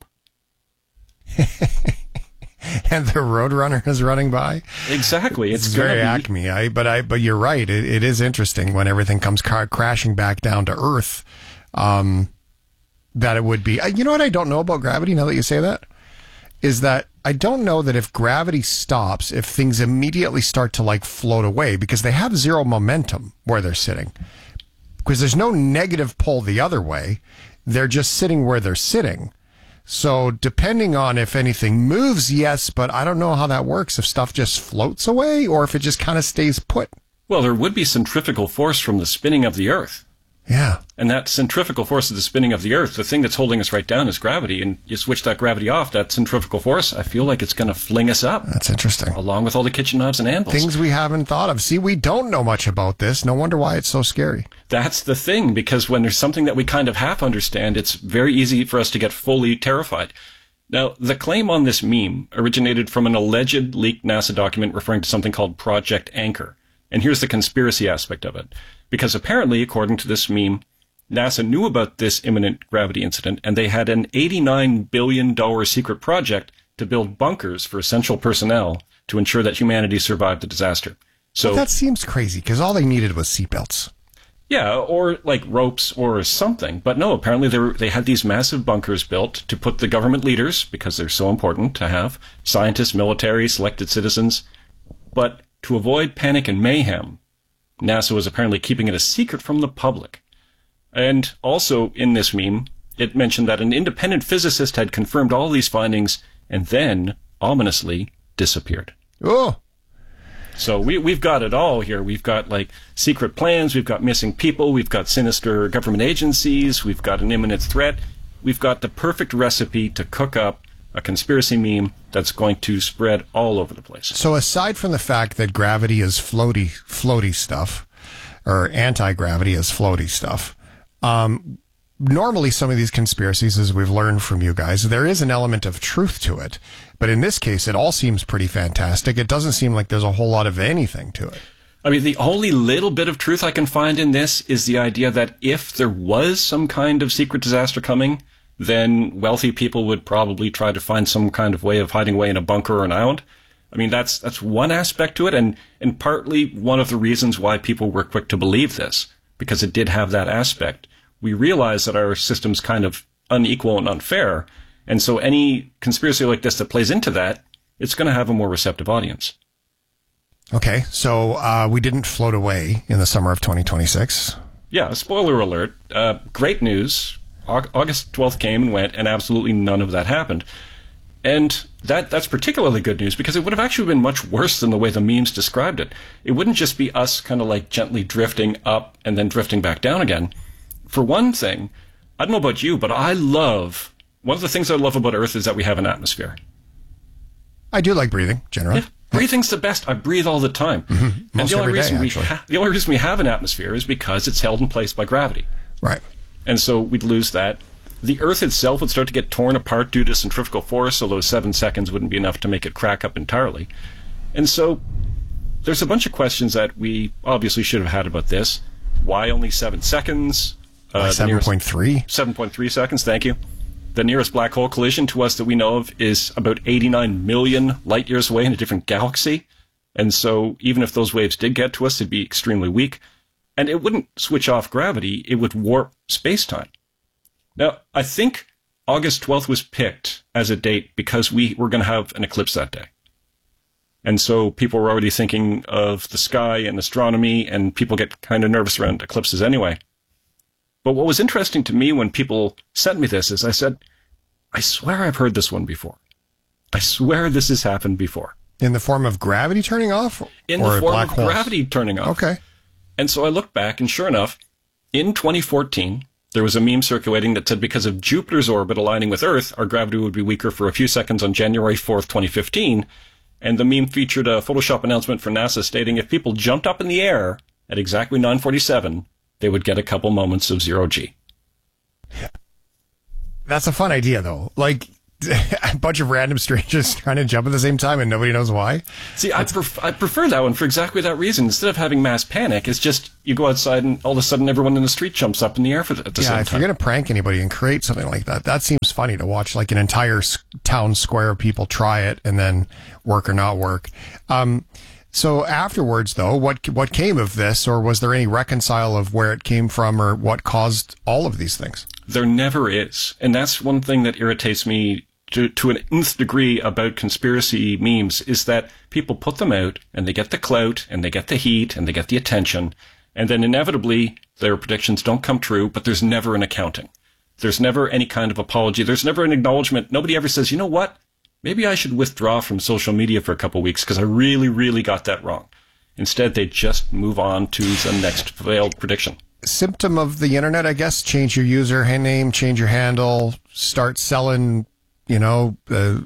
And the Roadrunner is running by. Exactly, it's, it's very be... Acme. I, but I, but you're right. It, it is interesting when everything comes car- crashing back down to Earth. Um, that it would be. You know what I don't know about gravity? Now that you say that, is that I don't know that if gravity stops, if things immediately start to like float away because they have zero momentum where they're sitting, because there's no negative pull the other way. They're just sitting where they're sitting. So depending on if anything moves, yes, but I don't know how that works, if stuff just floats away or if it just kind of stays put. Well, there would be centrifugal force from the spinning of the Earth. Yeah. And that centrifugal force of the spinning of the Earth, the thing that's holding us right down is gravity. And you switch that gravity off, that centrifugal force, I feel like it's going to fling us up. That's interesting. Along with all the kitchen knives and anvils. Things we haven't thought of. See, we don't know much about this. No wonder why it's so scary. That's the thing, because when there's something that we kind of half understand, it's very easy for us to get fully terrified. Now, the claim on this meme originated from an alleged leaked NASA document referring to something called Project Anchor. And here's the conspiracy aspect of it. Because apparently, according to this meme, NASA knew about this imminent gravity incident, and they had an eighty-nine billion dollars secret project to build bunkers for essential personnel to ensure that humanity survived the disaster. So well, that seems crazy, because all they needed was seatbelts. Yeah, or like ropes or something. But no, apparently they were, they had these massive bunkers built to put the government leaders, because they're so important to have, scientists, military, selected citizens. But to avoid panic and mayhem, NASA was apparently keeping it a secret from the public. And also in this meme, it mentioned that an independent physicist had confirmed all these findings and then, ominously, disappeared. Oh! So we, we've got it all here. We've got, like, secret plans, we've got missing people, we've got sinister government agencies, we've got an imminent threat. We've got the perfect recipe to cook up a conspiracy meme that's going to spread all over the place. So aside from the fact that gravity is floaty, floaty stuff, or anti-gravity is floaty stuff, um, normally some of these conspiracies, as we've learned from you guys, there is an element of truth to it. But in this case, it all seems pretty fantastic. It doesn't seem like there's a whole lot of anything to it. I mean, the only little bit of truth I can find in this is the idea that if there was some kind of secret disaster coming, then wealthy people would probably try to find some kind of way of hiding away in a bunker or an island. I mean, that's that's one aspect to it, and, and partly one of the reasons why people were quick to believe this, because it did have that aspect. We realize that our system's kind of unequal and unfair, and so any conspiracy like this that plays into that, it's going to have a more receptive audience. Okay, so uh, we didn't float away in the summer of twenty twenty-six. Yeah, spoiler alert. Uh, great news. August twelfth came and went, and absolutely none of that happened. And that that's particularly good news, because it would have actually been much worse than the way the memes described it. It wouldn't just be us kind of like gently drifting up and then drifting back down again. For one thing, I don't know about you, but I love, one of the things I love about Earth is that we have an atmosphere. I do like breathing, generally. Yeah, breathing's the best. I breathe all the time. Mm-hmm. And the only, reason day, we ha- the only reason we have an atmosphere is because it's held in place by gravity. Right. And so we'd lose that. The Earth itself would start to get torn apart due to centrifugal force, although seven seconds wouldn't be enough to make it crack up entirely. And so there's a bunch of questions that we obviously should have had about this. Why only seven seconds? Uh, seven point three? seven point three seconds, thank you. The nearest black hole collision to us that we know of is about eighty-nine million light years away in a different galaxy. And so even if those waves did get to us, they'd be extremely weak. And it wouldn't switch off gravity, it would warp space-time. Now, I think August twelfth was picked as a date because we were going to have an eclipse that day. And so people were already thinking of the sky and astronomy, and people get kind of nervous around eclipses anyway. But what was interesting to me when people sent me this is I said, I swear I've heard this one before. I swear this has happened before. In the form of gravity turning off? In or the form black of holes? gravity turning off. Okay. And so I looked back, and sure enough, in twenty fourteen, there was a meme circulating that said because of Jupiter's orbit aligning with Earth, our gravity would be weaker for a few seconds on January fourth, twenty fifteen. And the meme featured a Photoshop announcement from NASA stating if people jumped up in the air at exactly nine forty-seven, they would get a couple moments of zero G. That's a fun idea, though. Like, a bunch of random strangers trying to jump at the same time and nobody knows why. See, I, pref- I prefer that one for exactly that reason. Instead of having mass panic, it's just you go outside and all of a sudden everyone in the street jumps up in the air for the, at the yeah, same if time. you're going to prank anybody and create something like that, that seems funny to watch, like an entire s- town square of people try it and then work or not work. Um, so afterwards, though, what what came of this, or was there any reconcile of where it came from or what caused all of these things? There never is. And that's one thing that irritates me to, to an nth degree about conspiracy memes, is that people put them out and they get the clout and they get the heat and they get the attention. And then inevitably their predictions don't come true, but there's never an accounting. There's never any kind of apology. There's never an acknowledgement. Nobody ever says, you know what? Maybe I should withdraw from social media for a couple of weeks because I really, really got that wrong. Instead, they just move on to the next failed prediction. Symptom of the internet, I guess. Change your user name, change your handle, start selling, you know, uh,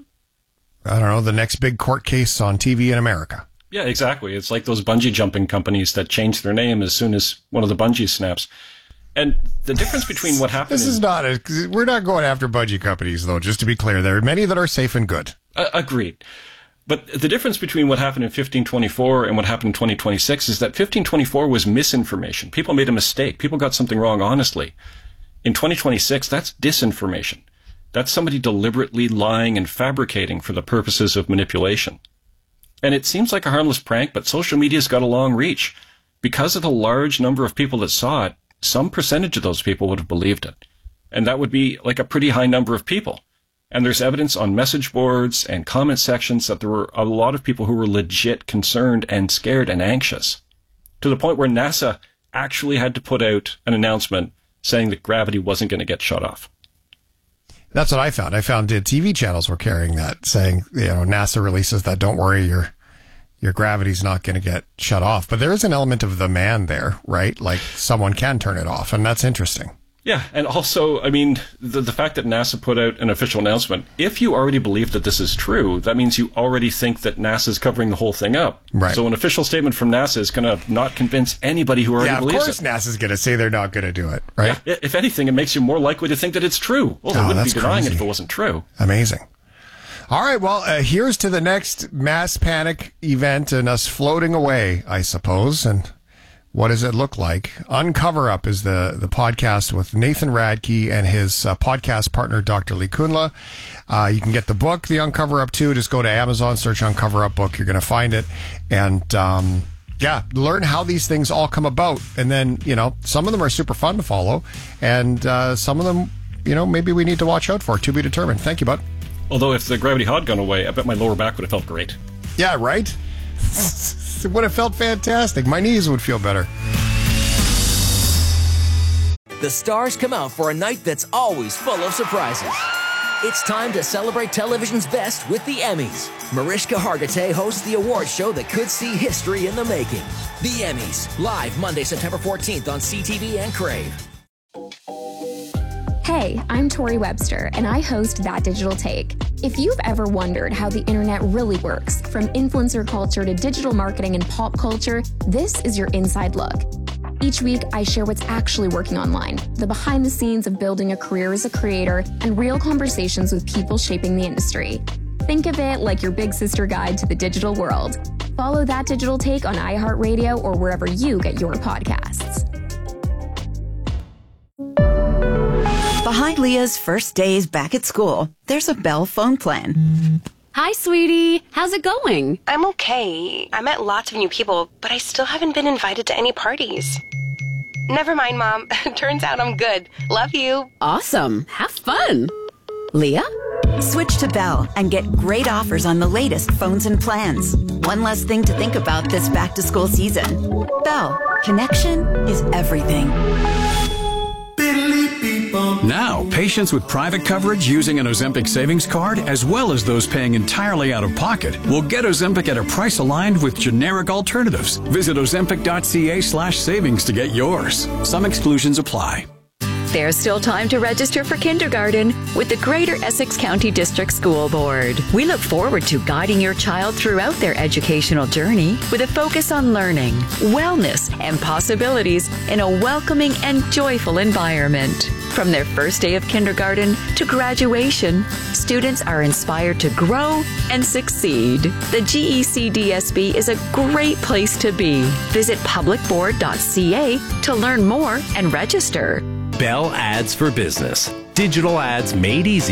I don't know, the next big court case on T V in America. Yeah, exactly. It's like those bungee jumping companies that change their name as soon as one of the bungees snaps. And the difference between what happened... This is in, not a... We're not going after bungee companies, though, just to be clear. There are many that are safe and good. Uh, agreed. But the difference between what happened in fifteen twenty-four and what happened in twenty twenty-six is that fifteen twenty-four was misinformation. People made a mistake. People got something wrong honestly. In twenty twenty-six, that's disinformation. That's somebody deliberately lying and fabricating for the purposes of manipulation. And it seems like a harmless prank, but social media's got a long reach. Because of the large number of people that saw it, some percentage of those people would have believed it. And that would be like a pretty high number of people. And there's evidence on message boards and comment sections that there were a lot of people who were legit concerned and scared and anxious, to the point where NASA actually had to put out an announcement saying that gravity wasn't going to get shut off. That's what I found. I found uh, T V channels were carrying that, saying, you know, NASA releases that, don't worry, your your gravity's not going to get shut off. But there is an element of the man there, right? Like someone can turn it off, and that's interesting. Yeah, and also, I mean, the, the fact that NASA put out an official announcement, if you already believe that this is true, that means you already think that NASA's covering the whole thing up. Right. So an official statement from NASA is going to not convince anybody who already yeah, believes it. of course NASA's going to say they're not going to do it, right? Yeah, if anything, it makes you more likely to think that it's true. Well, they Oh, wouldn't be that's denying crazy. it if it wasn't true. Amazing. All right, well, uh, here's to the next mass panic event and us floating away, I suppose. And what does it look like? Uncover Up is the, the podcast with Nathan Radke and his uh, podcast partner, Doctor Lee Kunla. Uh, you can get the book, The Uncover Up, too. Just go to Amazon, search Uncover Up book. You're going to find it. And, um, yeah, learn how these things all come about. And then, you know, some of them are super fun to follow. And uh, some of them, you know, maybe we need to watch out for. To be determined. Thank you, bud. Although if the gravity had gone away, I bet my lower back would have felt great. Yeah, right? It would have felt fantastic. My knees would feel better. The stars come out for a night that's always full of surprises. It's time to celebrate television's best with the Emmys. Mariska Hargitay hosts the award show that could see history in the making. The Emmys, live Monday, September fourteenth on C T V and Crave. Hey, I'm Tori Webster, and I host That Digital Take. If you've ever wondered how the internet really works, from influencer culture to digital marketing and pop culture, this is your inside look. Each week, I share what's actually working online, the behind the scenes of building a career as a creator, and real conversations with people shaping the industry. Think of it like your big sister guide to the digital world. Follow That Digital Take on iHeartRadio or wherever you get your podcasts. Behind Leah's first days back at school, there's a Bell phone plan. Hi, sweetie. How's it going? I'm okay. I met lots of new people, but I still haven't been invited to any parties. Never mind, Mom. Turns out I'm good. Love you. Awesome. Have fun. Leah? Switch to Bell and get great offers on the latest phones and plans. One less thing to think about this back-to-school season. Bell. Connection is everything. Now, patients with private coverage using an Ozempic savings card, as well as those paying entirely out of pocket, will get Ozempic at a price aligned with generic alternatives. Visit ozempic.ca slash savings to get yours. Some exclusions apply. There's still time to register for kindergarten with the Greater Essex County District School Board. We look forward to guiding your child throughout their educational journey with a focus on learning, wellness, and possibilities in a welcoming and joyful environment. From their first day of kindergarten to graduation, students are inspired to grow and succeed. The G E C D S B is a great place to be. Visit public board dot c a to learn more and register. Bell Ads for Business. Digital ads made easy.